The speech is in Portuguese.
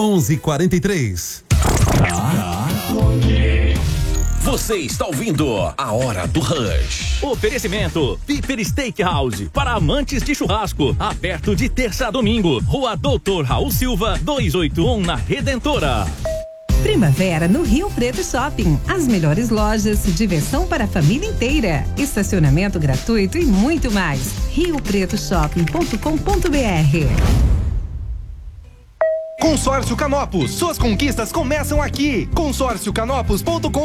11:43. Você está ouvindo a Hora do Rush. Oferecimento Piper Steakhouse, para amantes de churrasco, aberto de terça a domingo. Rua Doutor Raul Silva, 281, na Redentora. Primavera no Rio Preto Shopping. As melhores lojas, diversão para a família inteira, estacionamento gratuito e muito mais. riopretoShopping.com.br. Consórcio Canopus, suas conquistas começam aqui. consórciocanopus.com